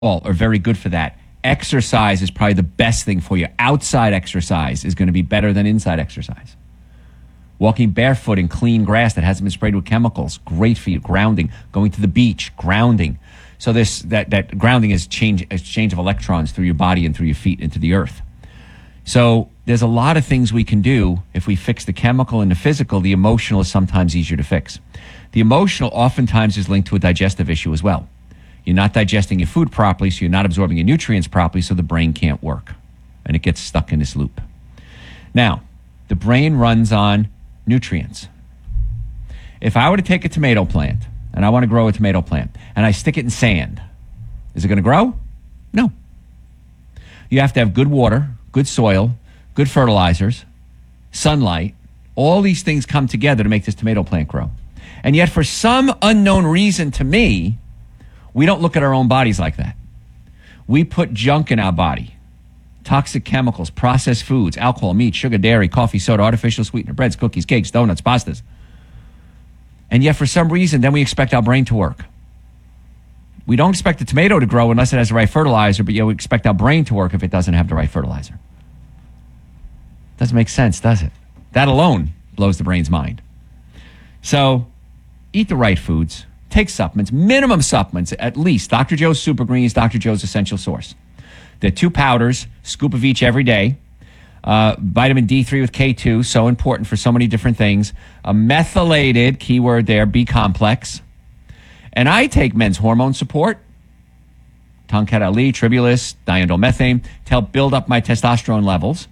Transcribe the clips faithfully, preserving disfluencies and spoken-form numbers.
all are very good for that. Exercise is probably the best thing for you. Outside exercise is going to be better than inside exercise. Walking barefoot in clean grass that hasn't been sprayed with chemicals, great for you. Grounding, going to the beach, grounding. So this that, that grounding is change exchange of electrons through your body and through your feet into the earth. So there's a lot of things we can do if we fix the chemical and the physical. The emotional is sometimes easier to fix. The emotional oftentimes is linked to a digestive issue as well. You're not digesting your food properly, so you're not absorbing your nutrients properly, so the brain can't work. And it gets stuck in this loop. Now, the brain runs on nutrients. If I were to take a tomato plant, and I want to grow a tomato plant, and I stick it in sand, is it going to grow? No. You have to have good water, good soil, good fertilizers, sunlight. All these things come together to make this tomato plant grow. And yet, for some unknown reason to me, we don't look at our own bodies like that. We put junk in our body. Toxic chemicals, processed foods, alcohol, meat, sugar, dairy, coffee, soda, artificial sweetener, breads, cookies, cakes, donuts, pastas. And yet, for some reason, then we expect our brain to work. We don't expect the tomato to grow unless it has the right fertilizer, but yet we expect our brain to work if it doesn't have the right fertilizer. Doesn't make sense, does it? That alone blows the brain's mind. So, eat the right foods. Take supplements, minimum supplements, at least. Doctor Joe's Super Greens, Doctor Joe's Essential Source. They're two powders, scoop of each every day. Uh, vitamin D three with K two, so important for so many different things. A methylated, keyword there, B complex. And I take men's hormone support, Tongkat Ali, Tribulus, diindolmethane, to help build up my testosterone levels.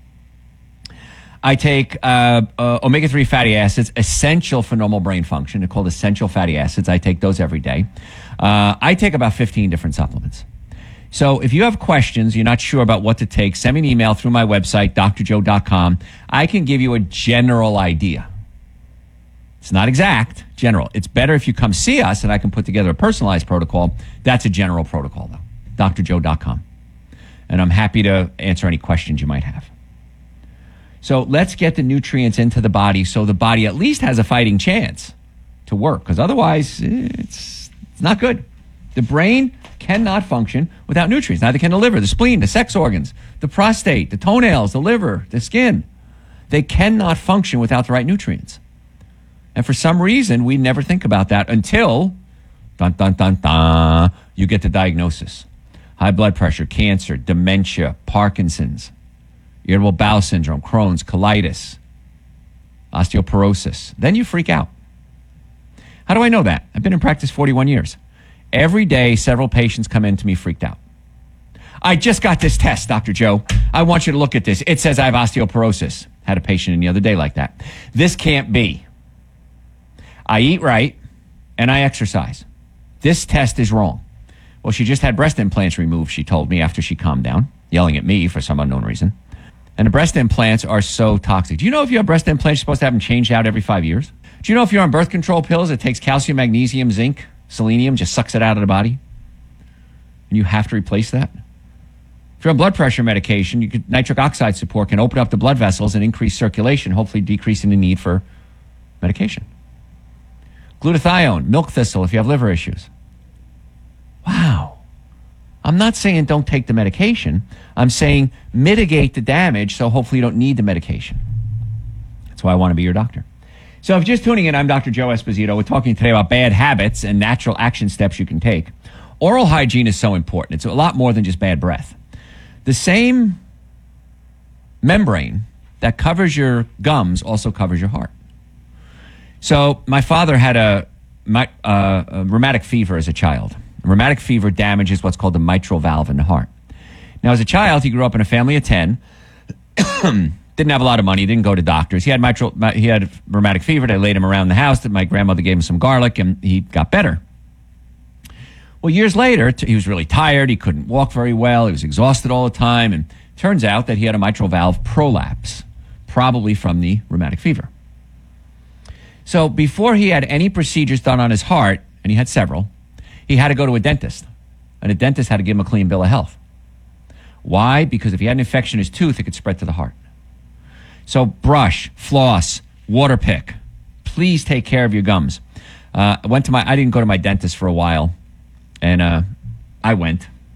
I take uh, uh, omega three fatty acids, essential for normal brain function. They're called essential fatty acids. I take those every day. Uh, I take about fifteen different supplements. So if you have questions, you're not sure about what to take, send me an email through my website, d r joe dot com. I can give you a general idea. It's not exact, general. It's better if you come see us and I can put together a personalized protocol. That's a general protocol, though, d r joe dot com. And I'm happy to answer any questions you might have. So let's get the nutrients into the body so the body at least has a fighting chance to work, because otherwise it's, it's not good. The brain cannot function without nutrients. Neither can the liver, the spleen, the sex organs, the prostate, the toenails, the liver, the skin. They cannot function without the right nutrients. And for some reason, we never think about that until, dun, dun, dun, dun, you get the diagnosis. High blood pressure, cancer, dementia, Parkinson's, irritable bowel syndrome, Crohn's, colitis, osteoporosis. Then you freak out. How do I know that? I've been in practice forty-one years. Every day, several patients come in to me freaked out. I just got this test, Doctor Joe. I want you to look at this. It says I have osteoporosis. Had a patient in the other day like that. This can't be. I eat right, and I exercise. This test is wrong. Well, she just had breast implants removed, she told me after she calmed down, yelling at me for some unknown reason. And the breast implants are so toxic. Do you know if you have breast implants, you're supposed to have them changed out every five years? Do you know if you're on birth control pills, it takes calcium, magnesium, zinc, selenium, just sucks it out of the body? And you have to replace that? If you're on blood pressure medication, you could, nitric oxide support can open up the blood vessels and increase circulation, hopefully decreasing the need for medication. Glutathione, milk thistle if you have liver issues. Wow. I'm not saying don't take the medication. I'm saying mitigate the damage so hopefully you don't need the medication. That's why I want to be your doctor. So if you're just tuning in, I'm Doctor Joe Esposito. We're talking today about bad habits and natural action steps you can take. Oral hygiene is so important. It's a lot more than just bad breath. The same membrane that covers your gums also covers your heart. So my father had a, my, uh, a rheumatic fever as a child. Rheumatic fever damages what's called the mitral valve in the heart. Now, as a child, he grew up in a family of ten. Didn't have a lot of money. Didn't go to doctors. He had mitral. He had rheumatic fever. They laid him around the house. That my grandmother gave him some garlic, and he got better. Well, years later, he was really tired. He couldn't walk very well. He was exhausted all the time, and turns out that he had a mitral valve prolapse, probably from the rheumatic fever. So before he had any procedures done on his heart, and he had several, he had to go to a dentist, and a dentist had to give him a clean bill of health. Why? Because if he had an infection in his tooth, it could spread to the heart. So brush, floss, water pick. Please take care of your gums. Uh, I went to my. I didn't go to my dentist for a while, and uh, I went.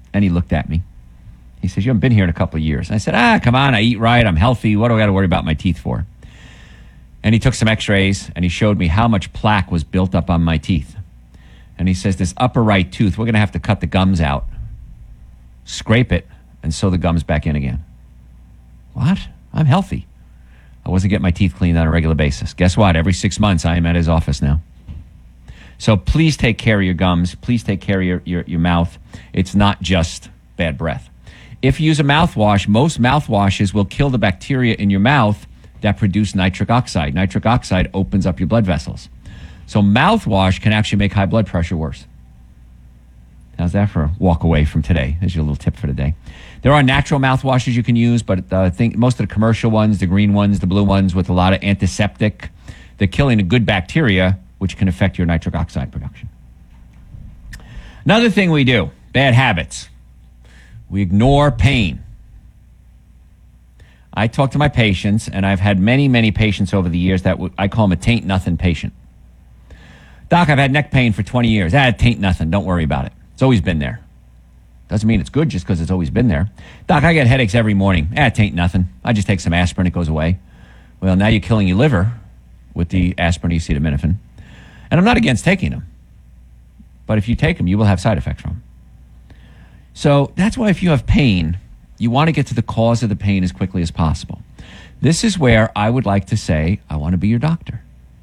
And he looked at me. He says, you haven't been here in a couple of years. And I said, ah, come on, I eat right, I'm healthy. What do I got to worry about my teeth for? And he took some x-rays, and he showed me how much plaque was built up on my teeth. And he says, this upper right tooth, we're going to have to cut the gums out, scrape it, and sew the gums back in again. What? I'm healthy. I wasn't getting my teeth cleaned on a regular basis. Guess what? Every six months, I am at his office now. So please take care of your gums. Please take care of your, your, your mouth. It's not just bad breath. If you use a mouthwash, most mouthwashes will kill the bacteria in your mouth that produce nitric oxide. Nitric oxide opens up your blood vessels. So mouthwash can actually make high blood pressure worse. How's that for a walk away from today? There's your little tip for today. There are natural mouthwashes you can use, but uh, I think most of the commercial ones, the green ones, the blue ones with a lot of antiseptic, they're killing the good bacteria, which can affect your nitric oxide production. Another thing we do, bad habits. We ignore pain. I talk to my patients, and I've had many, many patients over the years that w- I call them a taint nothing patient. Doc, I've had neck pain for twenty years. Ah, taint nothing. Don't worry about it. It's always been there. Doesn't mean it's good just because it's always been there. Doc, I get headaches every morning. Ah, it ain't nothing. I just take some aspirin, it goes away. Well, now you're killing your liver with the aspirin, acetaminophen. And I'm not against taking them. But if you take them, you will have side effects from them. So that's why if you have pain, you want to get to the cause of the pain as quickly as possible. This is where I would like to say, I want to be your doctor.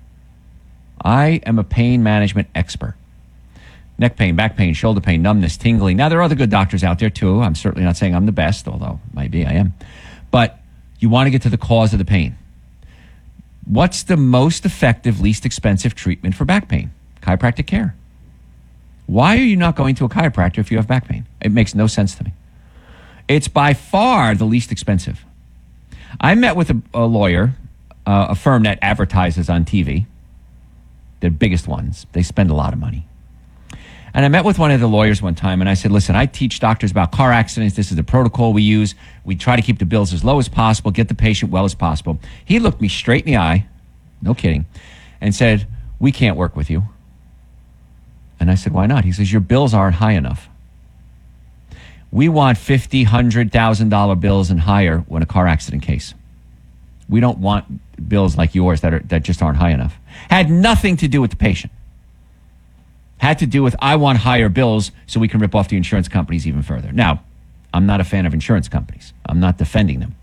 I am a pain management expert. Neck pain, back pain, shoulder pain, numbness, tingling. Now, there are other good doctors out there, too. I'm certainly not saying I'm the best, although maybe I am. But you want to get to the cause of the pain. What's the most effective, least expensive treatment for back pain? Chiropractic care. Why are you not going to a chiropractor if you have back pain? It makes no sense to me. It's by far the least expensive. I met with a, a lawyer, uh, a firm that advertises on T V. They're the biggest ones. They spend a lot of money. And I met with one of the lawyers one time, and I said, listen, I teach doctors about car accidents. This is the protocol we use. We try to keep the bills as low as possible, get the patient well as possible. He looked me straight in the eye, no kidding, and said, we can't work with you. And I said, why not? He says, your bills aren't high enough. We want fifty thousand dollars, one hundred thousand dollars bills and higher when a car accident case. We don't want bills like yours that are that just aren't high enough. Had nothing to do with the patient. Had to do with, I want higher bills so we can rip off the insurance companies even further. Now, I'm not a fan of insurance companies. I'm not defending them.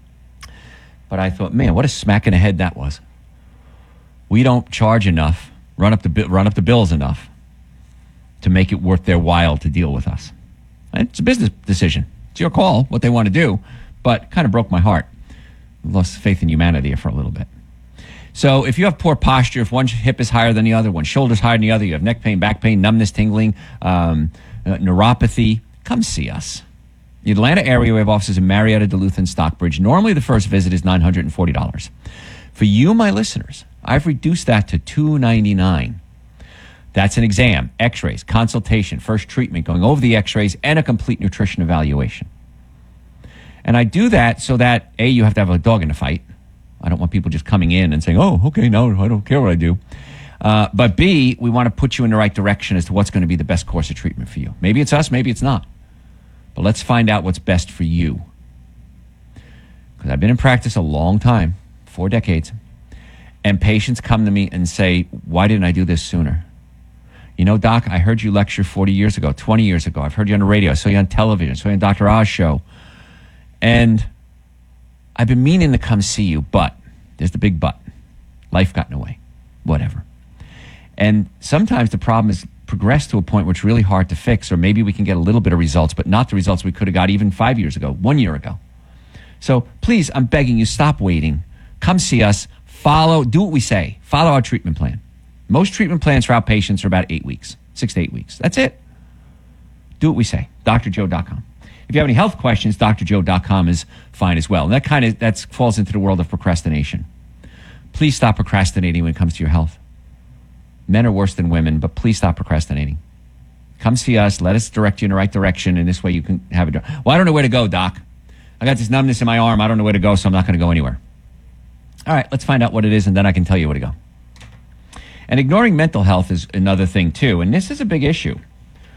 But I thought, man, what a smack in the head that was. We don't charge enough, run up the run up the bills enough to make it worth their while to deal with us. It's a business decision. It's your call, what they want to do, but kind of broke my heart. Lost faith in humanity for a little bit. So if you have poor posture, if one hip is higher than the other, one shoulder's higher than the other, you have neck pain, back pain, numbness, tingling, um, uh, neuropathy, come see us. The Atlanta area, we have offices in Marietta, Duluth, and Stockbridge. Normally the first visit is nine hundred forty dollars. For you, my listeners, I've reduced that to two hundred ninety-nine dollars. That's an exam, x-rays, consultation, first treatment, going over the x-rays, and a complete nutrition evaluation. And I do that so that, A, you have to have a dog in the fight. I don't want people just coming in and saying, oh, okay, no, I don't care what I do. Uh, but B, we want to put you in the right direction as to what's going to be the best course of treatment for you. Maybe it's us, maybe it's not. But let's find out what's best for you. Because I've been in practice a long time, four decades, and patients come to me and say, why didn't I do this sooner? You know, Doc, I heard you lecture forty years ago, twenty years ago. I've heard you on the radio. I saw you on television. I saw you on Doctor Oz show. And I've been meaning to come see you, but there's the big but. Life got in the way. Whatever. And sometimes the problem is progressed to a point where it's really hard to fix, or maybe we can get a little bit of results, but not the results we could have got even five years ago, one year ago. So please, I'm begging you, stop waiting. Come see us. Follow, do what we say. Follow our treatment plan. Most treatment plans for outpatients are about eight weeks, six to eight weeks. That's it. Do what we say. D R joe dot com. If you have any health questions, D R joe dot com is fine as well. And that kind of that falls into the world of procrastination. Please stop procrastinating when it comes to your health. Men are worse than women, but please stop procrastinating. Come see us. Let us direct you in the right direction, and this way you can have it. Well, I don't know where to go, Doc. I got this numbness in my arm. I don't know where to go, so I'm not going to go anywhere. All right, let's find out what it is, and then I can tell you where to go. And ignoring mental health is another thing, too. And this is a big issue.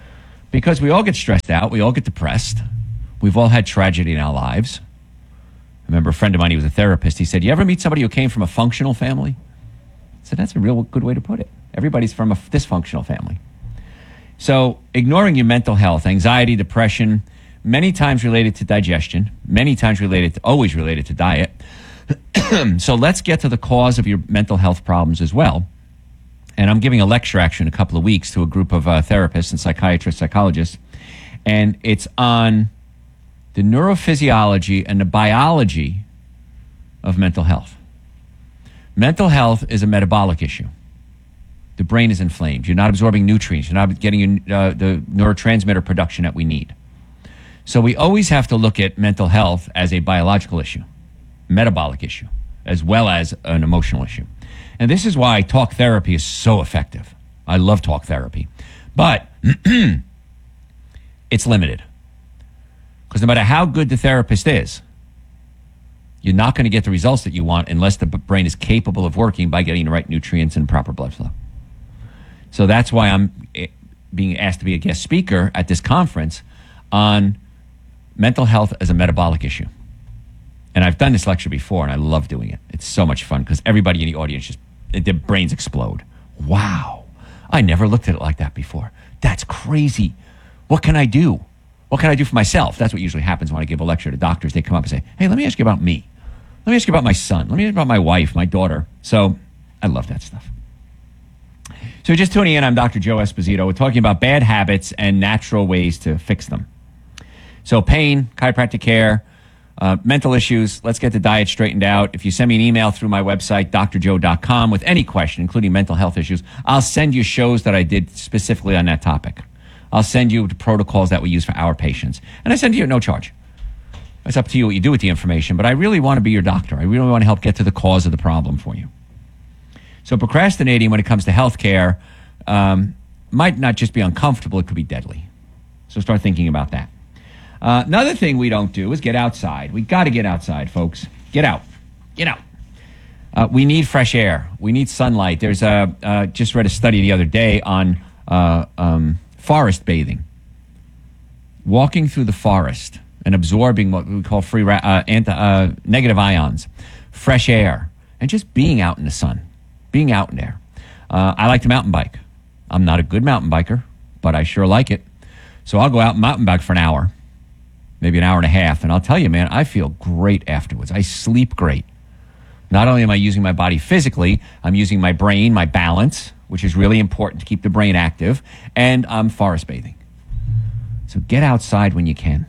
Because we all get stressed out. We all get depressed. We've all had tragedy in our lives. I remember a friend of mine, he was a therapist. He said, you ever meet somebody who came from a functional family? I said, that's a real good way to put it. Everybody's from a dysfunctional family. So ignoring your mental health, anxiety, depression, many times related to digestion, many times related to, always related to diet. So let's get to the cause of your mental health problems as well. And I'm giving a lecture actually in a couple of weeks to a group of uh, therapists and psychiatrists, psychologists. And it's on the neurophysiology and the biology of mental health. Mental health is a metabolic issue. The brain is inflamed. You're not absorbing nutrients. You're not getting uh, the neurotransmitter production that we need. So we always have to look at mental health as a biological issue, metabolic issue, as well as an emotional issue. And this is why talk therapy is so effective. I love talk therapy. But it's limited. Because no matter how good the therapist is, you're not going to get the results that you want unless the brain is capable of working by getting the right nutrients and proper blood flow. So that's why I'm being asked to be a guest speaker at this conference on mental health as a metabolic issue. And I've done this lecture before, and I love doing it. It's so much fun because everybody in the audience just, their brains explode. Wow. I never looked at it like that before. That's crazy. What can I do? What can I do for myself? That's what usually happens when I give a lecture to doctors. They come up and say, hey, let me ask you about me. Let me ask you about my son. Let me ask you about my wife, my daughter. So I love that stuff. So just tuning in, I'm Doctor Joe Esposito. We're talking about bad habits and natural ways to fix them. So pain, chiropractic care, uh, mental issues. Let's get the diet straightened out. If you send me an email through my website, d r joe dot com, with any question, including mental health issues, I'll send you shows that I did specifically on that topic. I'll send you the protocols that we use for our patients. And I send you at no charge. It's up to you what you do with the information, but I really want to be your doctor. I really want to help get to the cause of the problem for you. So procrastinating when it comes to healthcare um, might not just be uncomfortable, it could be deadly. So start thinking about that. Uh, another thing we don't do is get outside. We got to get outside, folks. Get out. Get out. Uh, we need fresh air. We need sunlight. There's a, uh, just read a study the other day on uh, um, forest bathing. Walking through the forest and absorbing what we call free ra- uh, anti- uh, negative ions, fresh air, and just being out in the sun. Being out in there. Uh, I like to mountain bike. I'm not a good mountain biker, but I sure like it. So I'll go out and mountain bike for an hour, maybe an hour and a half, and I'll tell you, man, I feel great afterwards. I sleep great. Not only am I using my body physically, I'm using my brain, my balance, which is really important to keep the brain active, and I'm forest bathing. So get outside when you can.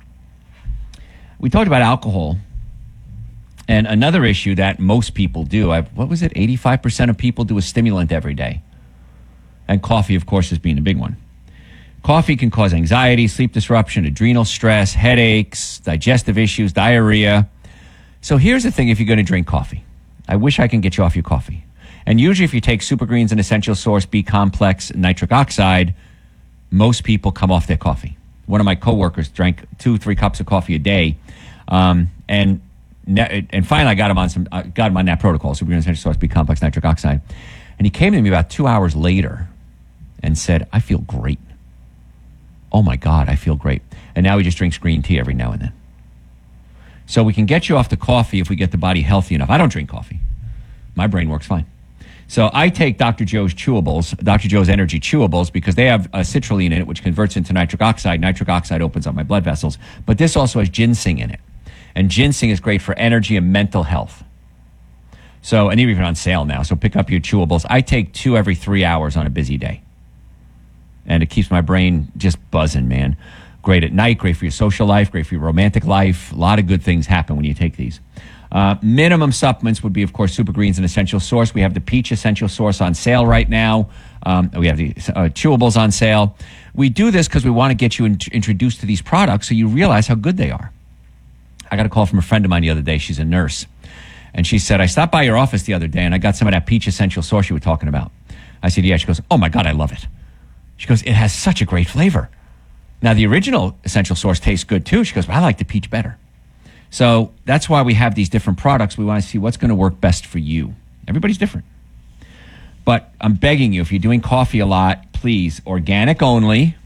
We talked about alcohol. And another issue that most people do, I've, what was it, eighty-five percent of people do a stimulant every day. And coffee, of course, is being a big one. Coffee can cause anxiety, sleep disruption, adrenal stress, headaches, digestive issues, diarrhea. So here's the thing if you're going to drink coffee. I wish I can get you off your coffee. And usually if you take Super Greens and Essential Source, B-complex, nitric oxide, most people come off their coffee. One of my coworkers drank two, three cups of coffee a day. Um, and And finally, I got him on some, uh, got him on that protocol, Super Green Essential Source, B-complex, nitric oxide. And he came to me about two hours later and said, I feel great. Oh my God, I feel great. And now he just drinks green tea every now and then. So we can get you off the coffee if we get the body healthy enough. I don't drink coffee. My brain works fine. So I take Doctor Joe's chewables, Doctor Joe's Energy chewables, because they have a citrulline in it, which converts into nitric oxide. Nitric oxide opens up my blood vessels. But this also has ginseng in it. And ginseng is great for energy and mental health. So, and they're even on sale now. So pick up your chewables. I take two every three hours on a busy day. And it keeps my brain just buzzing, man. Great at night, great for your social life, great for your romantic life. A lot of good things happen when you take these. Uh, minimum supplements would be, of course, Super Greens and Essential Source. We have the Peach Essential Source on sale right now. Um, we have the uh, chewables on sale. We do this because we want to get you in- introduced to these products so you realize how good they are. I got a call from a friend of mine the other day. She's a nurse. And she said, I stopped by your office the other day and I got some of that Peach Essential Source you were talking about. I said, yeah. She goes, oh my God, I love it. She goes, it has such a great flavor. Now, the original Essential Source tastes good too. She goes, but I like the peach better. So that's why we have these different products. We want to see what's going to work best for you. Everybody's different. But I'm begging you, if you're doing coffee a lot, please, organic only,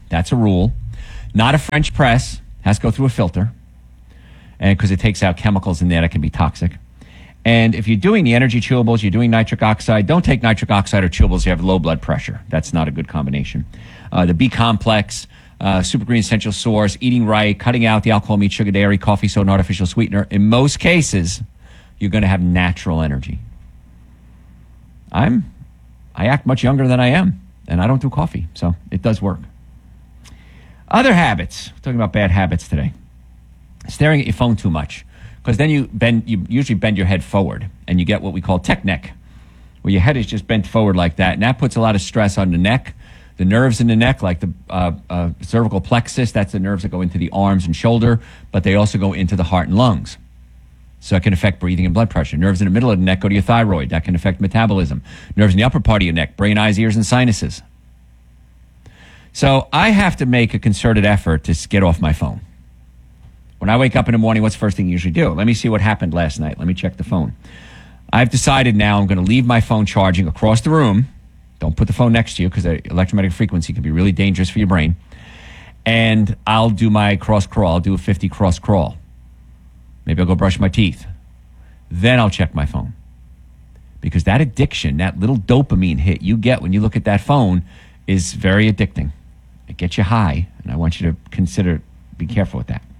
That's a rule. Not a French press. Has to go through a filter. And because it takes out chemicals in there that can be toxic. And if you're doing the energy chewables, you're doing nitric oxide, don't take nitric oxide or chewables. You have low blood pressure. That's not a good combination. Uh, the B complex, uh, super green essential source, eating right, cutting out the alcohol, meat, sugar, dairy, coffee, soda, and artificial sweetener. In most cases, you're going to have natural energy. I'm, I act much younger than I am, and I don't do coffee, so it does work. Other habits. We're talking about bad habits today. Staring at your phone too much. Because then you bend, you usually bend your head forward, and you get what we call tech neck, where your head is just bent forward like that, and that puts a lot of stress on the neck. The nerves in the neck, like the uh, uh, cervical plexus, that's the nerves that go into the arms and shoulder, but they also go into the heart and lungs. So it can affect breathing and blood pressure. Nerves in the middle of the neck go to your thyroid. That can affect metabolism. Nerves in the upper part of your neck, brain, eyes, ears, and sinuses. So I have to make a concerted effort to get off my phone. When I wake up in the morning, what's the first thing you usually do? Let me see what happened last night. Let me check the phone. I've decided now I'm going to leave my phone charging across the room. Don't put the phone next to you because the electromagnetic frequency can be really dangerous for your brain. And I'll do my cross crawl. I'll do a fifty cross crawl. Maybe I'll go brush my teeth. Then I'll check my phone. Because that addiction, that little dopamine hit you get when you look at that phone is very addicting. It gets you high. And I want you to consider, be careful with that.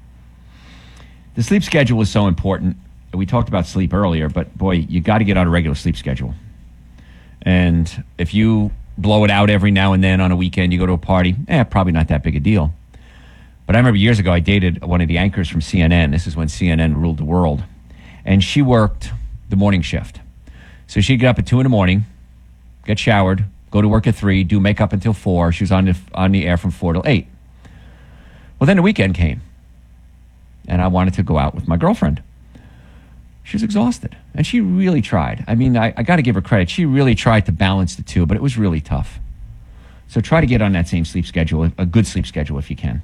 The sleep schedule is so important. We talked about sleep earlier, but boy, you got to get on a regular sleep schedule. And if you blow it out every now and then on a weekend, you go to a party, eh, probably not that big a deal. But I remember years ago, I dated one of the anchors from C N N. This is when C N N ruled the world. And she worked the morning shift. So she'd get up at two in the morning, get showered, go to work at three, do makeup until four. She was on the, on the air from four till eight. Well, then the weekend came. And I wanted to go out with my girlfriend. She was exhausted. And she really tried. I mean, I, I got to give her credit. She really tried to balance the two, but it was really tough. So try to get on that same sleep schedule, a good sleep schedule if you can.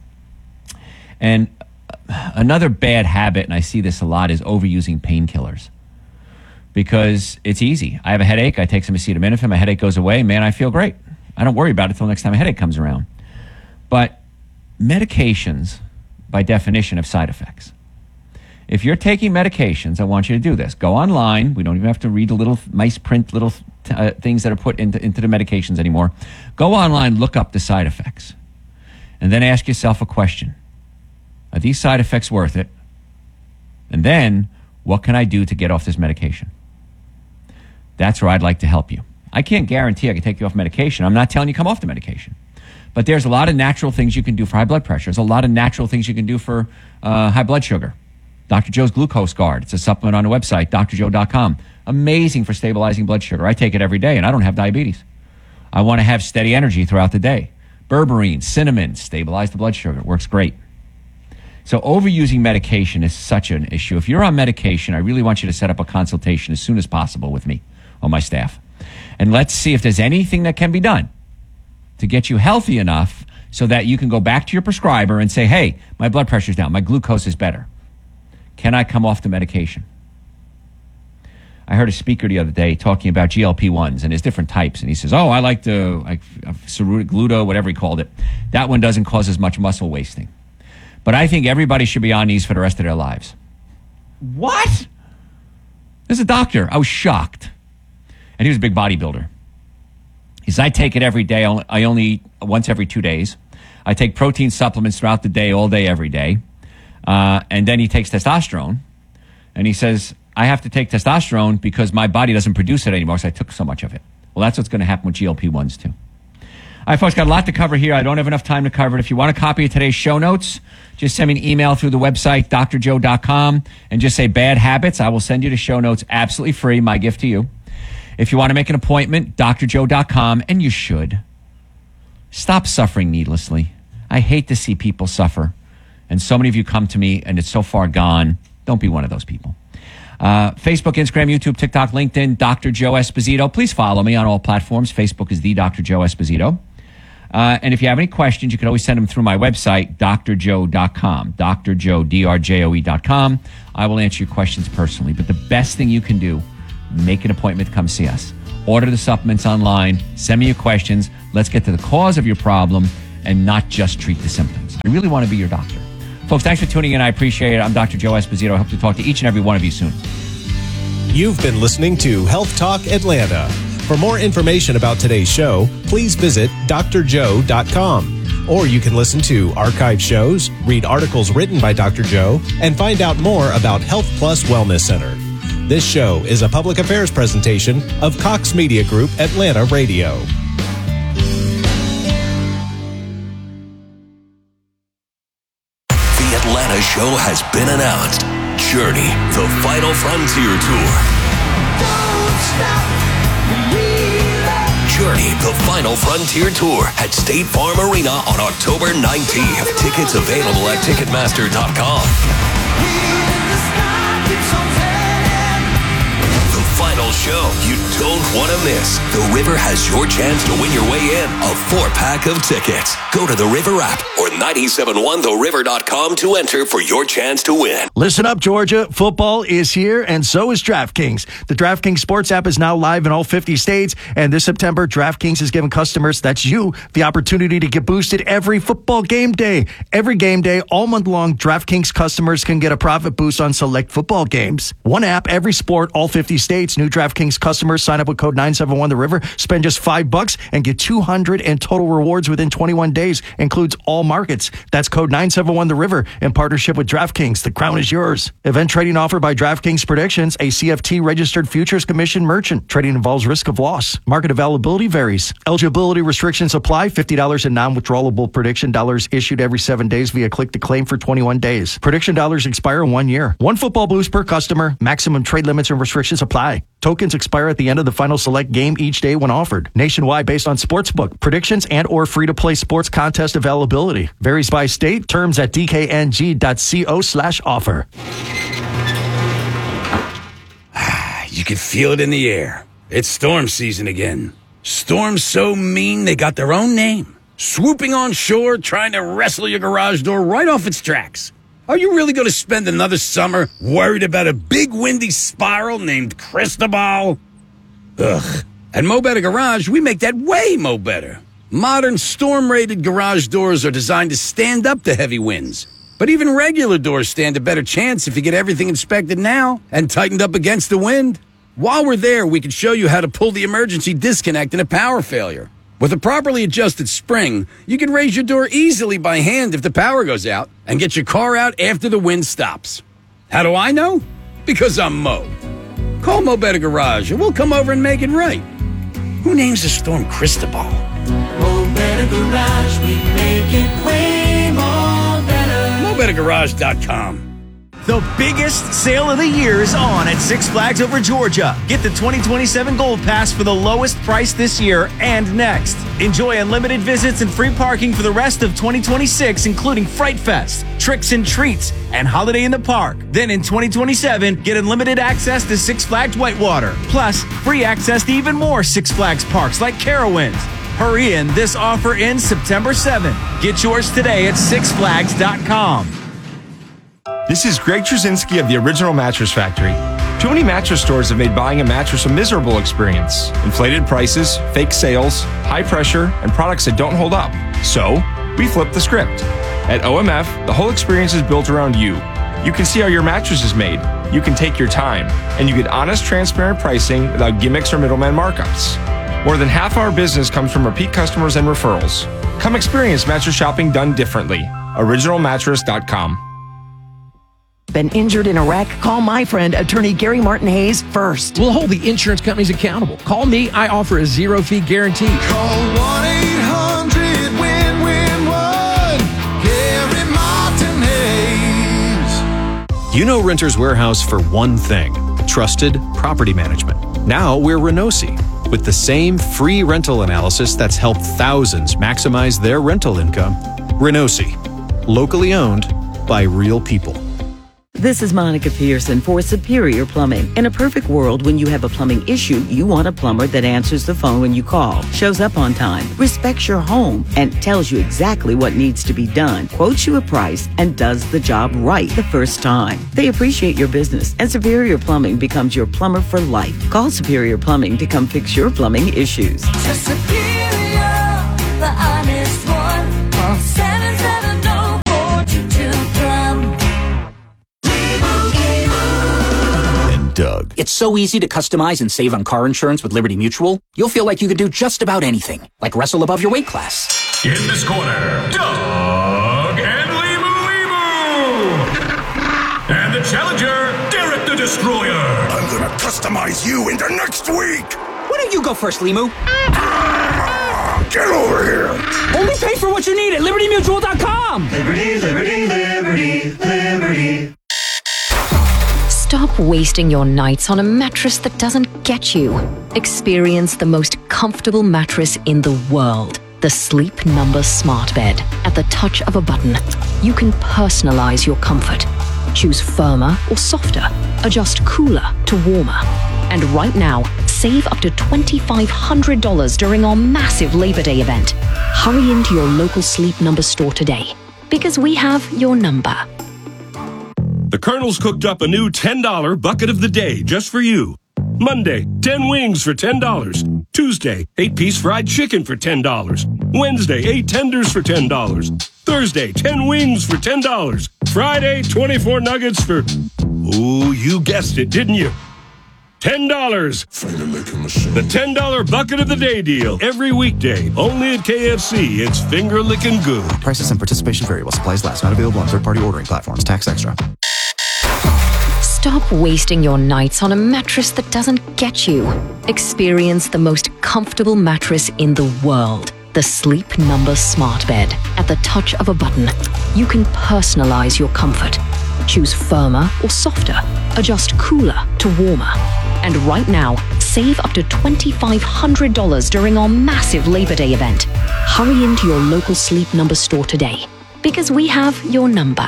And another bad habit, and I see this a lot, is overusing painkillers. Because it's easy. I have a headache. I take some acetaminophen. My headache goes away. Man, I feel great. I don't worry about it until next time a headache comes around. But medications, by definition, have side effects. If you're taking medications, I want you to do this. Go online. We don't even have to read the little nice print little uh, things that are put into, into the medications anymore. Go online, look up the side effects. And then ask yourself a question. Are these side effects worth it? And then, what can I do to get off this medication? That's where I'd like to help you. I can't guarantee I can take you off medication. I'm not telling you come off the medication. But there's a lot of natural things you can do for high blood pressure. There's a lot of natural things you can do for uh, high blood sugar. Doctor Joe's Glucose Guard. It's a supplement on the website, D R joe dot com. Amazing for stabilizing blood sugar. I take it every day, and I don't have diabetes. I want to have steady energy throughout the day. Berberine, cinnamon, stabilize the blood sugar. It works great. So overusing medication is such an issue. If you're on medication, I really want you to set up a consultation as soon as possible with me or my staff. And let's see if there's anything that can be done to get you healthy enough so that you can go back to your prescriber and say, hey, my blood pressure's down, my glucose is better. Can I come off the medication? I heard a speaker the other day talking about G L P ones, and there's different types. And he says, oh, I like the like, Gluto, whatever he called it. That one doesn't cause as much muscle wasting. But I think everybody should be on these for the rest of their lives. What? There's a doctor. I was shocked. And he was a big bodybuilder. He said, I take it every day. I only eat once every two days. I take protein supplements throughout the day, all day, every day. Uh, and then he takes testosterone. And he says, I have to take testosterone because my body doesn't produce it anymore because I took so much of it. Well, that's what's going to happen with G L P ones too. All right, folks, got a lot to cover here. I don't have enough time to cover it. If you want a copy of today's show notes, just send me an email through the website, D R joe dot com, and just say bad habits. I will send you the show notes absolutely free, my gift to you. If you want to make an appointment, D R joe dot com, and you should. Stop suffering needlessly. I hate to see people suffer. And so many of you come to me, and it's so far gone. Don't be one of those people. Uh, Facebook, Instagram, YouTube, TikTok, LinkedIn, Doctor Joe Esposito. Please follow me on all platforms. Facebook is the Doctor Joe Esposito. Uh, and if you have any questions, you can always send them through my website, D R joe dot com. Doctor Joe, D R J O E dot com. I will answer your questions personally. But the best thing you can do, make an appointment to come see us. Order the supplements online. Send me your questions. Let's get to the cause of your problem. and not just treat the symptoms. I really want to be your doctor. Folks, thanks for tuning in. I appreciate it. I'm Doctor Joe Esposito. I hope to talk to each and every one of you soon. You've been listening to Health Talk Atlanta. For more information about today's show, please visit d r joe dot com. Or you can listen to archived shows, read articles written by Doctor Joe, and find out more about Health Plus Wellness Center. This show is a public affairs presentation of Cox Media Group Atlanta Radio. The Atlanta show has been announced. Journey, the Final Frontier Tour. Don't stop. Journey, the Final Frontier Tour at State Farm Arena on October nineteenth. Tickets available at Ticketmaster dot com. The final show you don't want to miss. The River has your chance to win your way in a four-pack of tickets. Go to the River app or nine seven one the river dot com to enter for your chance to win. Listen up, Georgia. Football is here, and so is DraftKings. The DraftKings Sports app is now live in all fifty states, and this September, DraftKings is giving customers, that's you, the opportunity to get boosted every football game day. Every game day, all month long, DraftKings customers can get a profit boost on select football games. One app, every sport, all fifty states. New DraftKings customers sign up with code nine seven one the river, spend just five bucks, and get two hundred in total rewards within twenty-one days. Includes all markets. That's code nine seven one the river in partnership with DraftKings. The crown is yours. Event trading offered by DraftKings Predictions, a C F T registered futures commission merchant. Trading involves risk of loss. Market availability varies. Eligibility restrictions apply. fifty dollars in non-withdrawable prediction dollars issued every seven days via click to claim for twenty-one days. Prediction dollars expire in one year. One football boost per customer. Maximum trade limits and restrictions apply. Tokens expire at the end of the final select game each day when offered. Nationwide based on sportsbook, predictions, and or free-to-play sports contest availability. Varies by state. Terms at d k n g dot co slash offer. You can feel it in the air. It's storm season again. Storms so mean they got their own name. Swooping on shore, trying to wrestle your garage door right off its tracks. Are you really going to spend another summer worried about a big windy spiral named Cristobal? Ugh. At Mo Better Garage, we make that way mo better. Modern storm-rated garage doors are designed to stand up to heavy winds. But even regular doors stand a better chance if you get everything inspected now and tightened up against the wind. While we're there, we can show you how to pull the emergency disconnect in a power failure. With a properly adjusted spring, you can raise your door easily by hand if the power goes out and get your car out after the wind stops. How do I know? Because I'm Mo. Call Mo Better Garage and we'll come over and make it right. Who names a storm Cristobal? Mo Better Garage, we make it way more better. Mo Better Garage dot com. The biggest sale of the year is on at Six Flags Over Georgia. Get the twenty twenty-seven Gold Pass for the lowest price this year and next. Enjoy unlimited visits and free parking for the rest of twenty twenty-six, including Fright Fest, Tricks and Treats, and Holiday in the Park. Then in twenty twenty-seven, get unlimited access to Six Flags Whitewater, plus free access to even more Six Flags parks like Carowinds. Hurry in, this offer ends September seventh. Get yours today at six flags dot com. This is Greg Trzynski of the Original Mattress Factory. Too many mattress stores have made buying a mattress a miserable experience. Inflated prices, fake sales, high pressure, and products that don't hold up. So, we flipped the script. At O M F, the whole experience is built around you. You can see how your mattress is made. You can take your time. And you get honest, transparent pricing without gimmicks or middleman markups. More than half our business comes from repeat customers and referrals. Come experience mattress shopping done differently. original mattress dot com. Been injured in a wreck? Call my friend, attorney Gary Martin Hayes, first. We'll hold the insurance companies accountable. Call me. I offer a zero-fee guarantee. Call one eight hundred win win one. Gary Martin Hayes. You know Renters Warehouse for one thing: trusted property management. Now we're Renosi, with the same free rental analysis that's helped thousands maximize their rental income. Renosi, locally owned by real people. This is Monica Pearson for Superior Plumbing. In a perfect world, when you have a plumbing issue, you want a plumber that answers the phone when you call, shows up on time, respects your home, and tells you exactly what needs to be done, quotes you a price, and does the job right the first time. They appreciate your business, and Superior Plumbing becomes your plumber for life. Call Superior Plumbing to come fix your plumbing issues. To Superior, the honest one. It's so easy to customize and save on car insurance with Liberty Mutual, you'll feel like you could do just about anything, like wrestle above your weight class. In this corner, Doug and Limu Limu! And the challenger, Derek the Destroyer! I'm gonna customize you into next week! Why don't you go first, Limu? Ah, get over here! Only pay for what you need at Liberty Mutual dot com! Liberty, Liberty, Liberty, Liberty. Stop wasting your nights on a mattress that doesn't get you. Experience the most comfortable mattress in the world. The Sleep Number Smart Bed. At the touch of a button, you can personalize your comfort. Choose firmer or softer. Adjust cooler to warmer. And right now, save up to twenty-five hundred dollars during our massive Labor Day event. Hurry into your local Sleep Number store today, because we have your number. The Colonel's cooked up a new ten dollar bucket of the day just for you. Monday, ten wings for ten dollars. Tuesday, eight piece fried chicken for ten dollars. Wednesday, eight tenders for ten dollars. Thursday, ten wings for ten dollars. Friday, twenty-four nuggets for... Ooh, you guessed it, didn't you? ten dollars. The ten dollar bucket of the day deal. Every weekday. Only at K F C. It's finger-licking good. Prices and participation vary while supplies last. Not available on third-party ordering platforms. Tax extra. Stop wasting your nights on a mattress that doesn't get you. Experience the most comfortable mattress in the world. The Sleep Number Smart Bed. At the touch of a button, you can personalize your comfort. Choose firmer or softer. Adjust cooler to warmer. And right now, save up to twenty-five hundred dollars during our massive Labor Day event. Hurry into your local Sleep Number store today, because we have your number.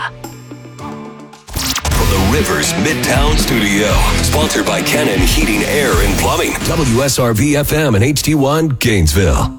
From the Rivers Midtown Studio, sponsored by Cannon Heating, Air, and Plumbing. W S R V F M and H D one Gainesville.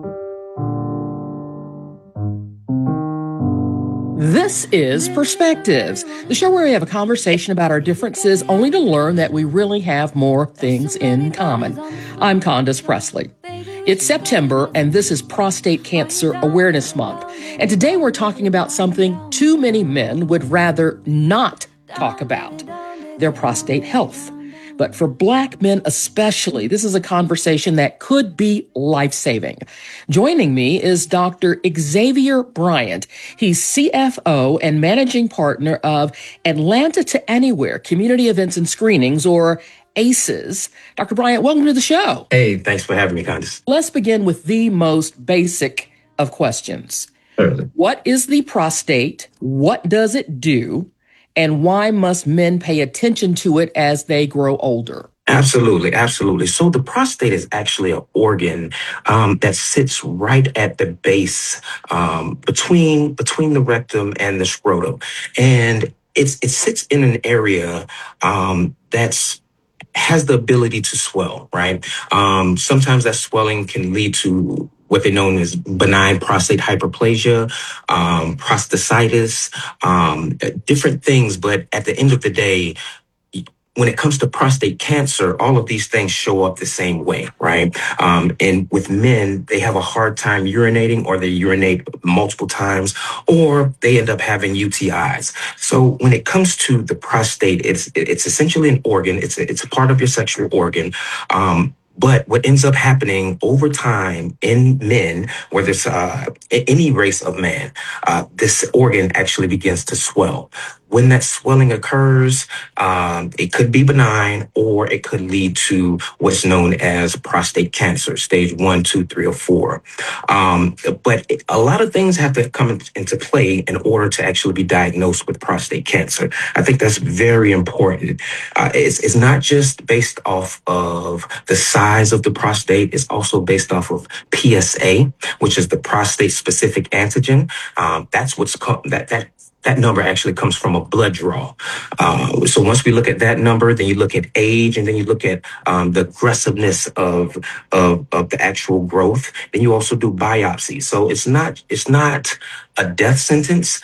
This is Perspectives, the show where we have a conversation about our differences only to learn that we really have more things in common. I'm Candace Presley. It's September, and this is Prostate Cancer Awareness Month. And today we're talking about something too many men would rather not talk about, their prostate health. But for Black men especially, this is a conversation that could be life-saving. Joining me is Doctor Xavier Bryant. He's C F O and managing partner of Atlanta to Anywhere Community Events and Screenings, or A C Es. Doctor Bryant, welcome to the show. Hey, thanks for having me, Candace. Let's begin with the most basic of questions. Certainly. What is the prostate? What does it do? And why must men pay attention to it as they grow older? Absolutely, absolutely. So the prostate is actually an organ um, that sits right at the base um, between between the rectum and the scrotum, and it's it sits in an area um, that's has the ability to swell. Right. Um, sometimes that swelling can lead to what they know as benign prostate hyperplasia, um, prostatitis, um, different things. But at the end of the day, when it comes to prostate cancer, all of these things show up the same way, right? Um, and with men, they have a hard time urinating, or they urinate multiple times, or they end up having U T Is. So when it comes to the prostate, it's it's essentially an organ. It's a, it's a part of your sexual organ. Um, But what ends up happening over time in men, whether it's uh, any race of man, uh, this organ actually begins to swell. When that swelling occurs, um, it could be benign, or it could lead to what's known as prostate cancer, stage one, two, three, or four. Um, but it, a lot of things have to come into play in order to actually be diagnosed with prostate cancer. I think that's very important. Uh, it's, it's not just based off of the size of the prostate. It's also based off of P S A, which is the prostate specific antigen. Um, that's what's co- that that. That number actually comes from a blood draw. Uh, so once we look at that number, then you look at age, and then you look at um, the aggressiveness of, of of the actual growth. Then you also do biopsy. So it's not it's not a death sentence,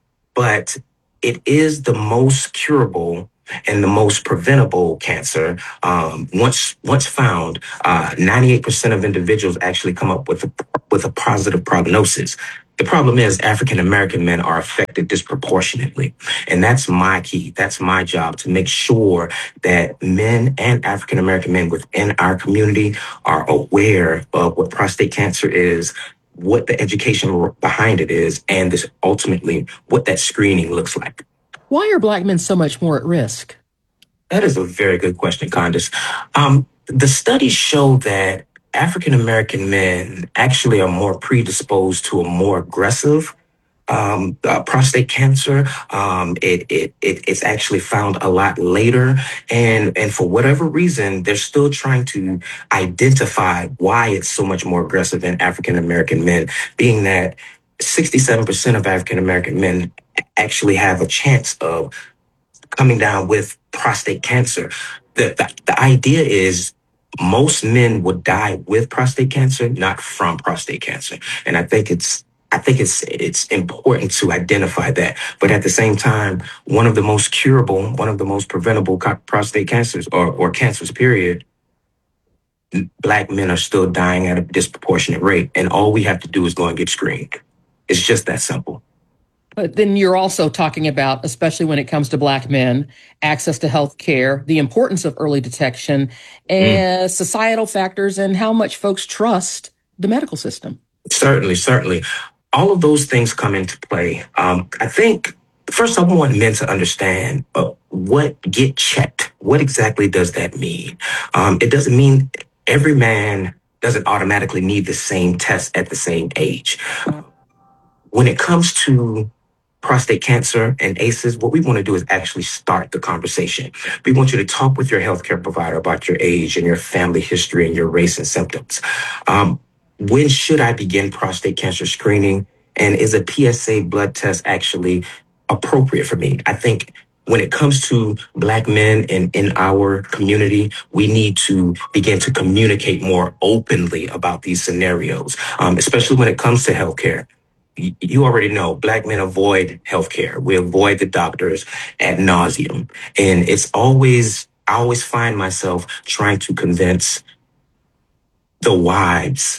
but it is the most curable and the most preventable cancer. Um, once once found, uh, ninety-eight percent of individuals actually come up with a, with a positive prognosis. The problem is African American men are affected disproportionately. And that's my key. That's my job, to make sure that men and African American men within our community are aware of what prostate cancer is, what the education behind it is, and this ultimately what that screening looks like. Why are Black men so much more at risk? That is a very good question, Candace. Um, the studies show that African American men actually are more predisposed to a more aggressive um, uh, prostate cancer. Um, it, it, it, it's actually found a lot later. And, and for whatever reason, they're still trying to identify why it's so much more aggressive in African American men, being that sixty-seven percent of African American men actually have a chance of coming down with prostate cancer. The, the, the idea is most men would die with prostate cancer, not from prostate cancer. And I think it's I think it's it's important to identify that. But at the same time, one of the most curable, one of the most preventable co- prostate cancers or, or cancers, period, Black men are still dying at a disproportionate rate. And all we have to do is go and get screened. It's just that simple. But then you're also talking about, especially when it comes to Black men, access to health care, the importance of early detection, and mm. societal factors, and how much folks trust the medical system. Certainly, certainly. All of those things come into play. Um, I think, first, I want men to understand uh, what get checked. What exactly does that mean? Um, it doesn't mean every man doesn't automatically need the same test at the same age. When it comes to prostate cancer and A C Es, what we want to do is actually start the conversation. We want you to talk with your healthcare provider about your age and your family history and your race and symptoms. Um, when should I begin prostate cancer screening? And is a P S A blood test actually appropriate for me? I think when it comes to Black men and in our community, we need to begin to communicate more openly about these scenarios, um, especially when it comes to healthcare. You already know Black men avoid healthcare. We avoid the doctors ad nauseum. And it's always, I always find myself trying to convince the wives,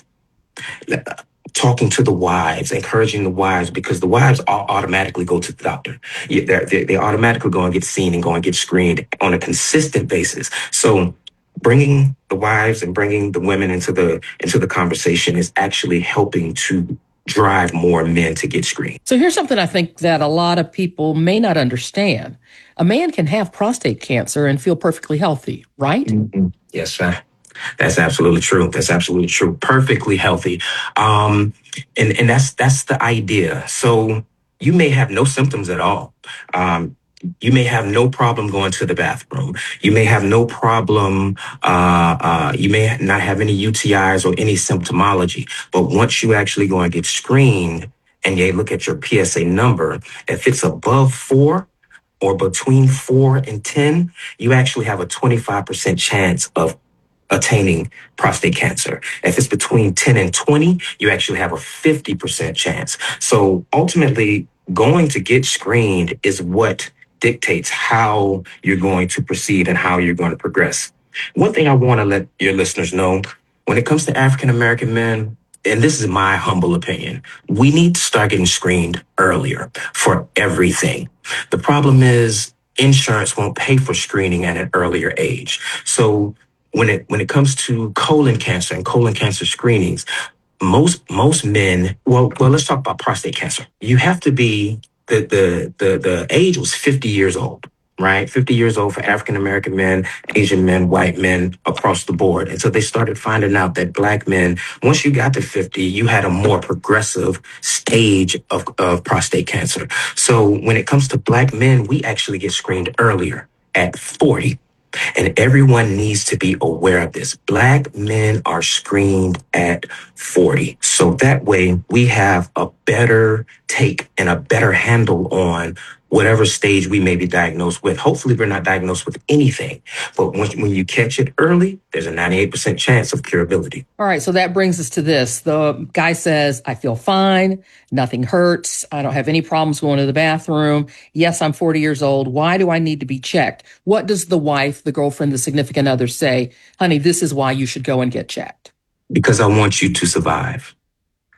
talking to the wives, encouraging the wives, because the wives all automatically go to the doctor. They're, they they automatically go and get seen and go and get screened on a consistent basis. So bringing the wives and bringing the women into the into the conversation is actually helping to drive more men to get screened. So here's something I think that a lot of people may not understand. A man can have prostate cancer and feel perfectly healthy, right? Mm-hmm. Yes, sir. That's absolutely true. That's absolutely true. Perfectly healthy. Um, and, and that's that's the idea. So you may have no symptoms at all. Um, You may have no problem going to the bathroom. You may have no problem. Uh, uh, you may not have any U T Is or any symptomology. But once you actually go and get screened and you look at your P S A number, if it's above four or between four and ten, you actually have a twenty-five percent chance of attaining prostate cancer. If it's between ten and twenty, you actually have a fifty percent chance. So ultimately, going to get screened is what dictates how you're going to proceed and how you're going to progress. One thing I want to let your listeners know, when it comes to African American men, and this is my humble opinion, we need to start getting screened earlier for everything. The problem is insurance won't pay for screening at an earlier age. So when it when it comes to colon cancer and colon cancer screenings, most most men, well, well, let's talk about prostate cancer. You have to be The, the the the age was fifty years old, right? fifty years old for African American men, Asian men, white men across the board. And so they started finding out that Black men, once you got to fifty, you had a more progressive stage of, of prostate cancer. So when it comes to Black men, we actually get screened earlier at forty. And everyone needs to be aware of this. Black men are screened at forty. So that way we have a better take and a better handle on whatever stage we may be diagnosed with. Hopefully we're not diagnosed with anything. But when, when you catch it early, there's a ninety-eight percent chance of curability. All right. So that brings us to this. The guy says, I feel fine. Nothing hurts. I don't have any problems going to the bathroom. Yes, I'm forty years old. Why do I need to be checked? What does the wife, the girlfriend, the significant other say? Honey, this is why you should go and get checked. Because I want you to survive.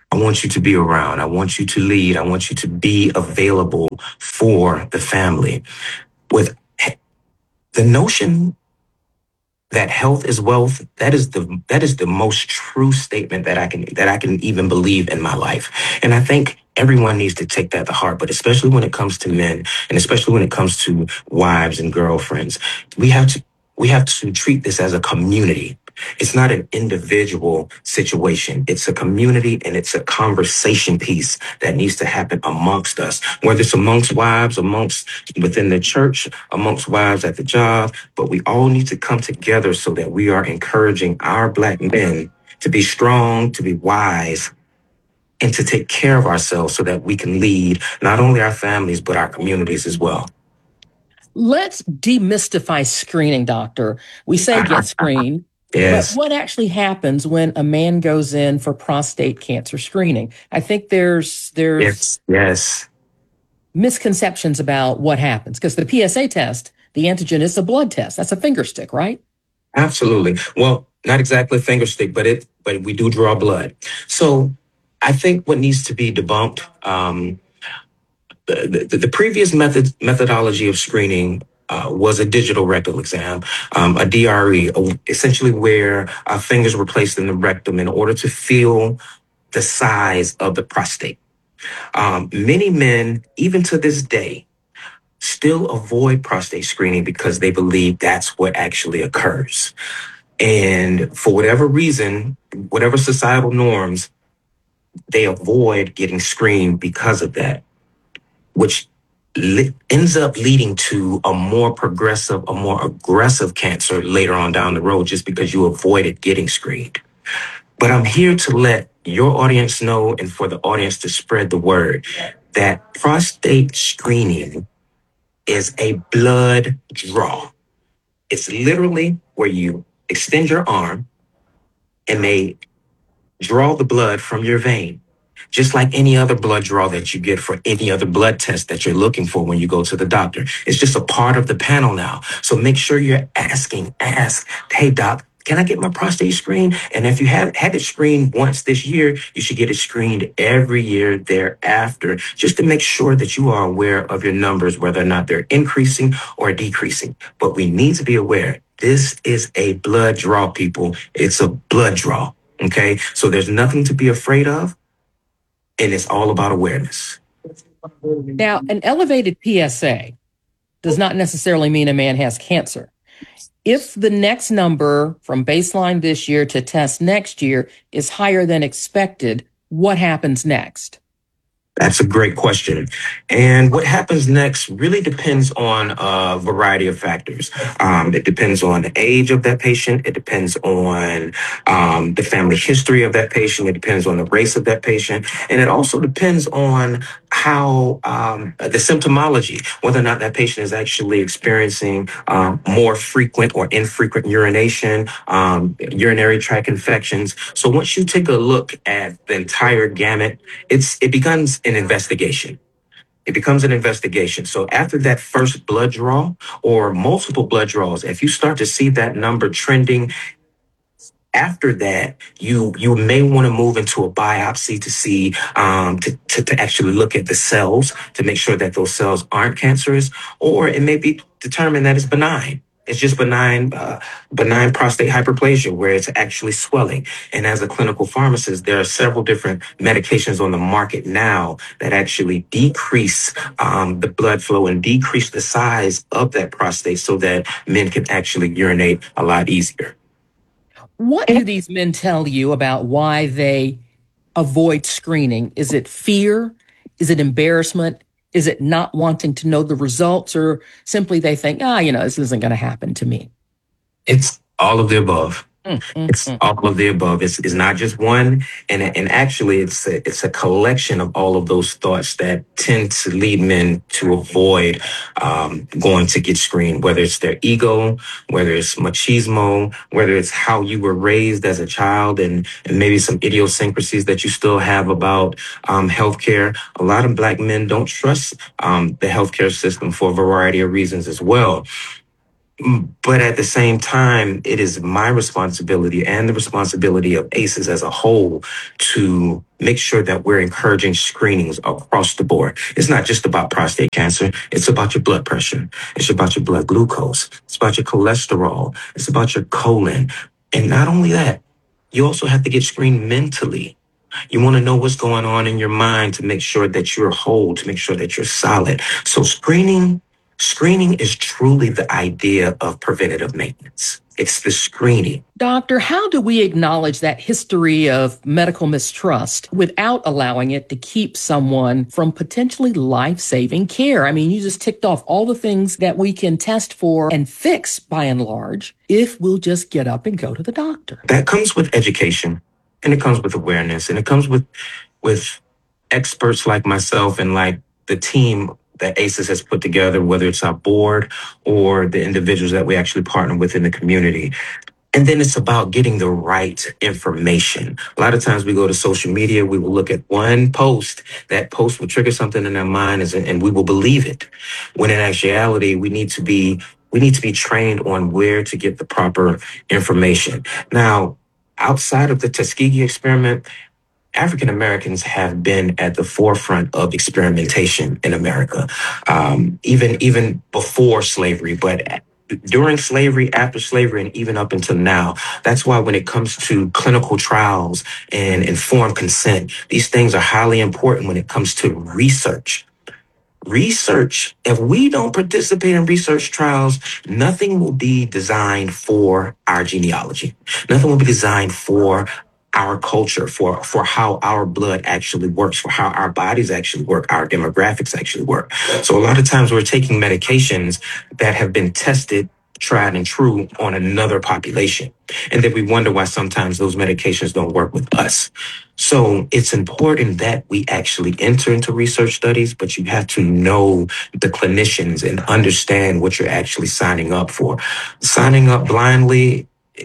I want you to be around. I want you to lead. I want you to be available for the family. With the notion that health is wealth, that is the that is the most true statement that I can that I can even believe in my life. And I think everyone needs to take that to heart, but especially when it comes to men, and especially when it comes to wives and girlfriends, we have to we have to treat this as a community. It's not an individual situation. It's a community, and it's a conversation piece that needs to happen amongst us, whether it's amongst wives, amongst within the church, amongst wives at the job. But we all need to come together so that we are encouraging our Black men to be strong, to be wise, and to take care of ourselves so that we can lead not only our families, but our communities as well. Let's demystify screening, doctor. We say get screened. Yes. But what actually happens when a man goes in for prostate cancer screening? I think there's there's Yes. Yes. misconceptions about what happens, because the P S A test, the antigen, is a blood test. That's a finger stick, right? Absolutely. Well, not exactly finger stick, but it but we do draw blood. So I think what needs to be debunked, um, the, the, the previous method methodology of screening Uh, was a digital rectal exam, um, a D R E, essentially where our fingers were placed in the rectum in order to feel the size of the prostate. Um, many men, even to this day, still avoid prostate screening because they believe that's what actually occurs. And for whatever reason, whatever societal norms, they avoid getting screened because of that, which li- ends up leading to a more progressive, a more aggressive cancer later on down the road, just because you avoided getting screened. But I'm here to let your audience know, and for the audience to spread the word, that prostate screening is a blood draw. It's literally where you extend your arm and they draw the blood from your vein, just like any other blood draw that you get for any other blood test that you're looking for when you go to the doctor. It's just a part of the panel now. So make sure you're asking, ask, hey, doc, can I get my prostate screened? And if you have had it screened once this year, you should get it screened every year thereafter, just to make sure that you are aware of your numbers, whether or not they're increasing or decreasing. But we need to be aware, this is a blood draw, people. It's a blood draw, okay? So there's nothing to be afraid of, and it's all about awareness. Now, an elevated P S A does not necessarily mean a man has cancer. If the next number from baseline this year to test next year is higher than expected, what happens next? That's a great question. And what happens next really depends on a variety of factors. Um, it depends on the age of that patient. It depends on um, the family history of that patient. It depends on the race of that patient. And it also depends on how um, the symptomology, whether or not that patient is actually experiencing um, more frequent or infrequent urination, um, urinary tract infections. So once you take a look at the entire gamut, it's it becomes an investigation. It becomes an investigation. So after that first blood draw or multiple blood draws, if you start to see that number trending, after that, you you may want to move into a biopsy to see, um, to, to, to actually look at the cells to make sure that those cells aren't cancerous, or it may be determined that it's benign. It's just benign, uh, benign prostate hyperplasia, where it's actually swelling. And as a clinical pharmacist, there are several different medications on the market now that actually decrease um, the blood flow and decrease the size of that prostate so that men can actually urinate a lot easier. What do these men tell you about why they avoid screening? Is it fear? Is it embarrassment? Is it not wanting to know the results, or simply they think, ah, you know, this isn't going to happen to me? It's all of the above. Mm-hmm. It's all of the above. It's, it's not just one. And, and actually, it's a, it's a collection of all of those thoughts that tend to lead men to avoid um, going to get screened, whether it's their ego, whether it's machismo, whether it's how you were raised as a child, and, and maybe some idiosyncrasies that you still have about um, healthcare. A lot of Black men don't trust um, the healthcare system for a variety of reasons as well. But at the same time, it is my responsibility and the responsibility of A C Es as a whole to make sure that we're encouraging screenings across the board. It's not just about prostate cancer. It's about your blood pressure. It's about your blood glucose. It's about your cholesterol. It's about your colon. And not only that, you also have to get screened mentally. You want to know what's going on in your mind to make sure that you're whole, to make sure that you're solid. So screening Screening is truly the idea of preventative maintenance. It's the screening. Doctor, how do we acknowledge that history of medical mistrust without allowing it to keep someone from potentially life-saving care? I mean, you just ticked off all the things that we can test for and fix by and large if we'll just get up and go to the doctor. That comes with education, and it comes with awareness, and it comes with with experts like myself and like the team that A C Es has put together, whether it's our board or the individuals that we actually partner with in the community. And then it's about getting the right information. A lot of times we go to social media, we will look at one post. That post will trigger something in our mind and we will believe it. When in actuality, we need to be we need to be trained on where to get the proper information. Now, outside of the Tuskegee experiment, African Americans have been at the forefront of experimentation in America, um, even even before slavery, but during slavery, after slavery, and even up until now. That's why when it comes to clinical trials and informed consent, these things are highly important when it comes to research. Research, if we don't participate in research trials, nothing will be designed for our genealogy. Nothing will be designed for our culture, for, for how our blood actually works, for how our bodies actually work, our demographics actually work. So a lot of times we're taking medications that have been tested, tried and true on another population. And then we wonder why sometimes those medications don't work with us. So it's important that we actually enter into research studies, but you have to know the clinicians and understand what you're actually signing up for. Signing up blindly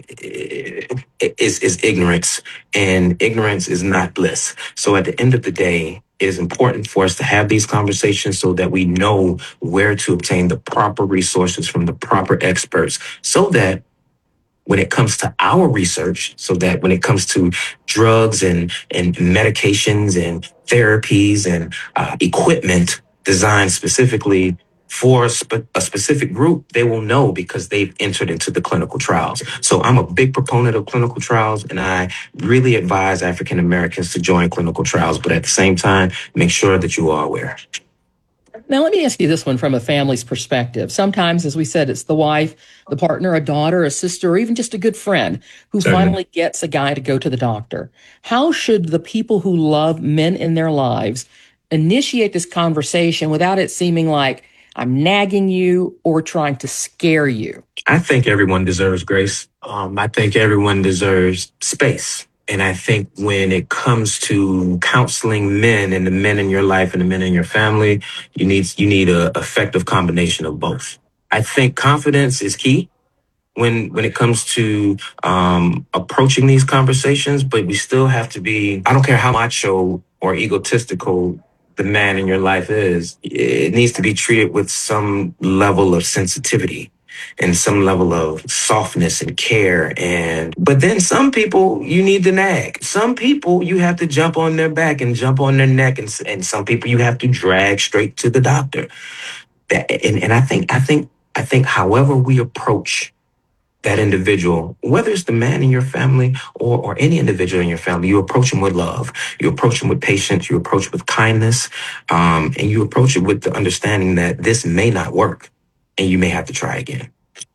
is, is ignorance, and ignorance is not bliss. So at the end of the day, it is important for us to have these conversations so that we know where to obtain the proper resources from the proper experts, so that when it comes to our research, so that when it comes to drugs and, and medications and therapies and uh, equipment designed specifically for a, spe- a specific group, they will know because they've entered into the clinical trials. So I'm a big proponent of clinical trials, and I really advise African Americans to join clinical trials, but at the same time, make sure that you are aware. Now, let me ask you this one from a family's perspective. Sometimes, as we said, it's the wife, the partner, a daughter, a sister, or even just a good friend who Certainly. finally gets a guy to go to the doctor. How should the people who love men in their lives initiate this conversation without it seeming like I'm nagging you or trying to scare you? I think everyone deserves grace. Um, I think everyone deserves space. And I think when it comes to counseling men and the men in your life and the men in your family, you need you need a effective combination of both. I think confidence is key when when it comes to um, approaching these conversations, but we still have to be, I don't care how macho or egotistical the man in your life is, it needs to be treated with some level of sensitivity and some level of softness and care. And but then some people you need to nag. Some people you have to jump on their back and jump on their neck, and, and some people you have to drag straight to the doctor. That, and, and I think I think I think however we approach that individual, whether it's the man in your family or, or any individual in your family, you approach them with love, you approach them with patience, you approach it with kindness, um, and you approach it with the understanding that this may not work and you may have to try again.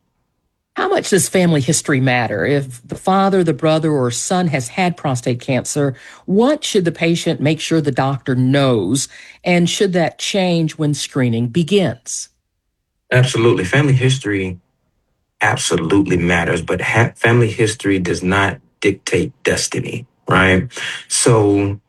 How much does family history matter? If the father, the brother, or son has had prostate cancer, what should the patient make sure the doctor knows? And should that change when screening begins? Absolutely. Family history absolutely matters, but ha- family history does not dictate destiny, right? So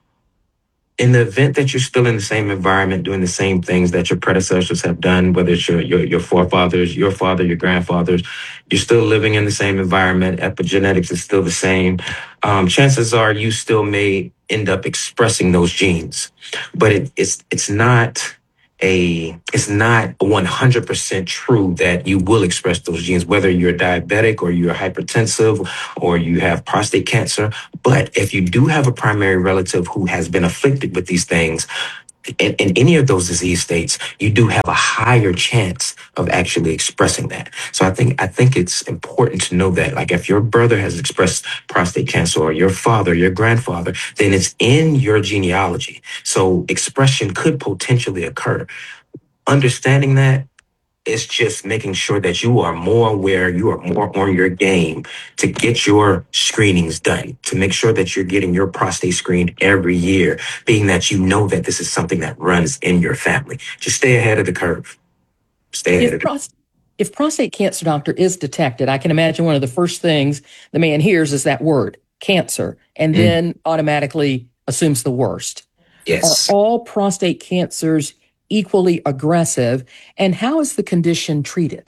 in the event that you're still in the same environment, doing the same things that your predecessors have done, whether it's your, your, your forefathers, your father, your grandfathers, you're still living in the same environment, epigenetics is still the same, um, chances are you still may end up expressing those genes. But it, it's it's not a, it's not one hundred percent true that you will express those genes, whether you're diabetic or you're hypertensive or you have prostate cancer. But if you do have a primary relative who has been afflicted with these things, in, in any of those disease states, you do have a higher chance of actually expressing that. So I think I think it's important to know that, like, if your brother has expressed prostate cancer or your father, your grandfather, then it's in your genealogy. So expression could potentially occur. Understanding that, it's just making sure that you are more aware, you are more on your game to get your screenings done, to make sure that you're getting your prostate screened every year, being that you know that this is something that runs in your family. Just stay ahead of the curve. Stay ahead If, of the pros- if prostate cancer, doctor, is detected, I can imagine one of the first things the man hears is that word, cancer, and Mm. then automatically assumes the worst. Yes. Are all prostate cancers equally aggressive, and how is the condition treated?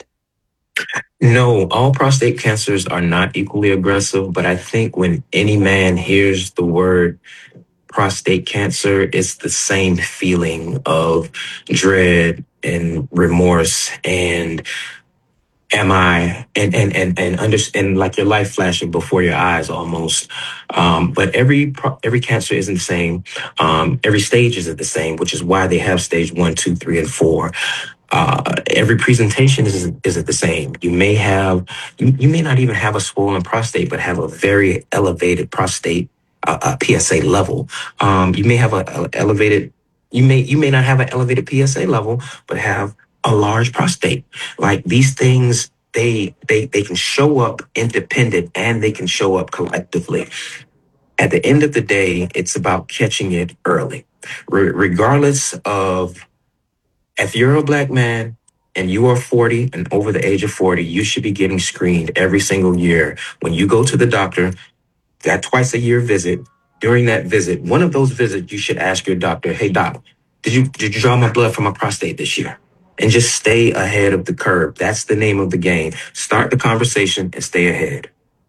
No, all prostate cancers are not equally aggressive, but I think when any man hears the word prostate cancer, it's the same feeling of dread and remorse and am I and and and and under and like your life flashing before your eyes almost. Um, but every pro- every cancer isn't the same. Um, every stage isn't the same, which is why they have stage one, two, three, and four. Uh, every presentation isn't, isn't the same. You may have, you, you may not even have a swollen prostate, but have a very elevated prostate uh, uh, P S A level. Um, you may have a, a elevated, you may you may not have an elevated P S A level, but have a large prostate. Like, these things, they they they can show up independent and they can show up collectively. At the end of the day, it's about catching it early, Re- regardless of. If you're a black man and you are forty and over the age of forty, you should be getting screened every single year. When you go to the doctor, that twice a year visit, during that visit, one of those visits, you should ask your doctor, hey, doc, did you, did you draw my blood from my prostate this year? And just stay ahead of the curve. That's the name of the game. Start the conversation and stay ahead.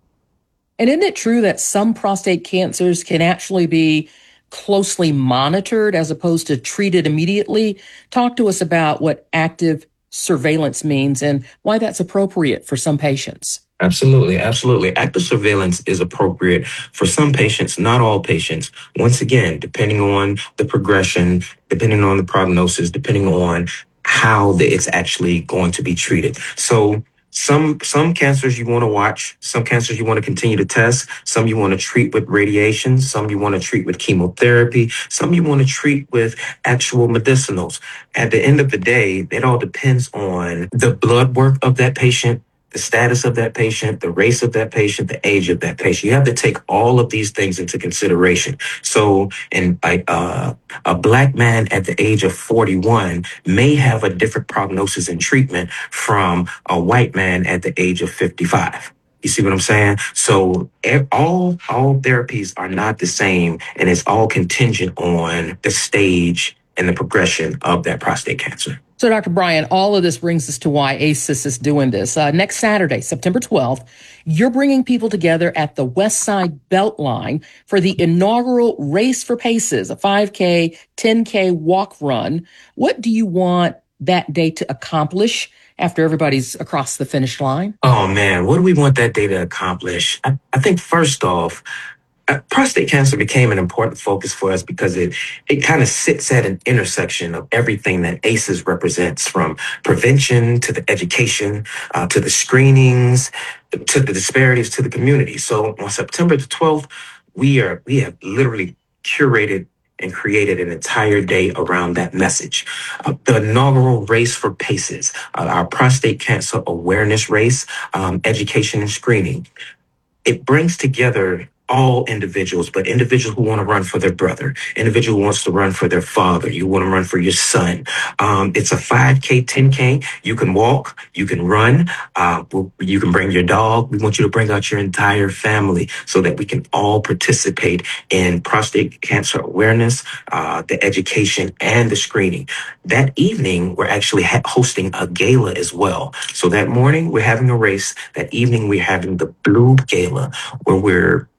And isn't it true that some prostate cancers can actually be closely monitored as opposed to treated immediately? Talk to us about what active surveillance means and why that's appropriate for some patients. Absolutely, absolutely. Active surveillance is appropriate for some patients, not all patients. Once again, depending on the progression, depending on the prognosis, depending on how the, it's actually going to be treated. So Some some cancers you want to watch, some cancers you want to continue to test, some you want to treat with radiation, some you want to treat with chemotherapy, some you want to treat with actual medicinals. At the end of the day, it all depends on the blood work of that patient, the status of that patient, the race of that patient, the age of that patient. You have to take all of these things into consideration. So, and like uh, a black man at the age of forty-one may have a different prognosis and treatment from a white man at the age of fifty-five. You see what I'm saying? So e- all all therapies are not the same, and it's all contingent on the stage and the progression of that prostate cancer. So, Doctor Brian, all of this brings us to why A C E S is doing this. Uh, next Saturday, September twelfth, you're bringing people together at the West Side Beltline for the inaugural Race for Paces, a five K, ten K walk run. What do you want that day to accomplish after everybody's across the finish line? Oh, man, what do we want that day to accomplish? I, I think first off, Uh, prostate cancer became an important focus for us because it it kind of sits at an intersection of everything that A C E S represents, from prevention to the education, uh, to the screenings, to the disparities to the community. So on September the twelfth, we are we have literally curated and created an entire day around that message. Uh, the inaugural Race for Paces, uh, our prostate cancer awareness race, um, education and screening. It brings together all individuals, but individuals who want to run for their brother, individual who wants to run for their father, you want to run for your son. Um, it's a five K, ten K. You can walk, you can run, uh, you can bring your dog. We want you to bring out your entire family so that we can all participate in prostate cancer awareness, uh, the education, and the screening. That evening, we're actually ha- hosting a gala as well. So that morning, we're having a race. That evening, we're having the Blue Gala, where we're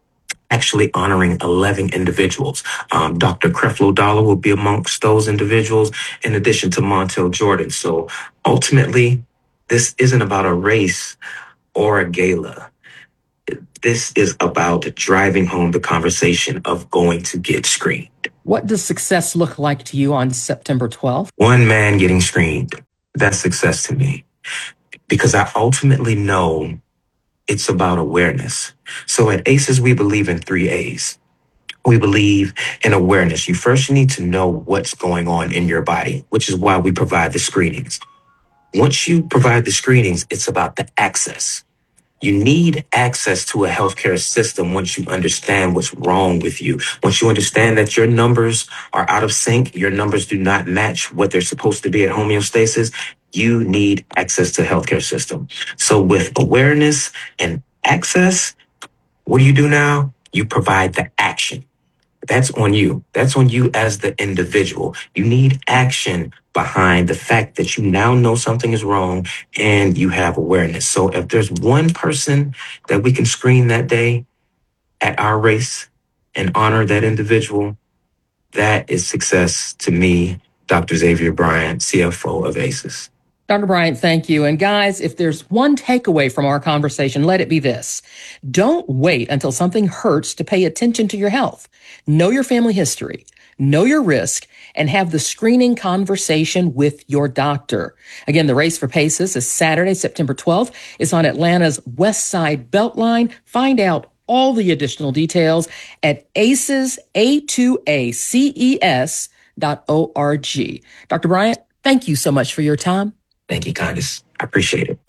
actually honoring eleven individuals. Um, Doctor Creflo Dollar will be amongst those individuals, in addition to Montel Jordan. So ultimately, this isn't about a race or a gala. This is about driving home the conversation of going to get screened. What does success look like to you on September twelfth? One man getting screened. That's success to me, because I ultimately know it's about awareness. So at ACES, we believe in three A's. We believe in awareness. You first need to know what's going on in your body, which is why we provide the screenings. Once you provide the screenings, it's about the access. You need access to a healthcare system once you understand what's wrong with you. Once you understand that your numbers are out of sync, your numbers do not match what they're supposed to be at homeostasis, you need access to a healthcare system. So with awareness and access, what do you do now? You provide the action. That's on you. That's on you as the individual. You need action behind the fact that you now know something is wrong and you have awareness. So if there's one person that we can screen that day at our race and honor that individual, that is success to me, Doctor Xavier Bryant, C F O of ACES. Doctor Bryant, thank you. And guys, if there's one takeaway from our conversation, let it be this. Don't wait until something hurts to pay attention to your health. Know your family history, know your risk, and have the screening conversation with your doctor. Again, the race for PACES is Saturday, September twelfth. It's on Atlanta's West Side Beltline. Find out all the additional details at aces, A two A C E S dot O R G. Doctor Bryant, thank you so much for your time. Thank you, Candace. I appreciate it.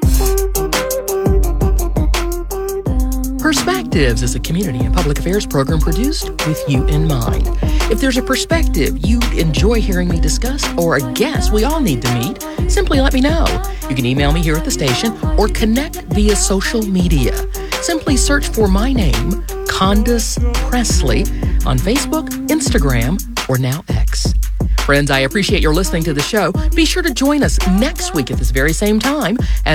Perspectives is a community and public affairs program produced with you in mind. If there's a perspective you'd enjoy hearing me discuss or a guest we all need to meet, simply let me know. You can email me here at the station or connect via social media. Simply search for my name, Candace Presley, on Facebook, Instagram, or now X. Friends, I appreciate your listening to the show. Be sure to join us next week at this very same time as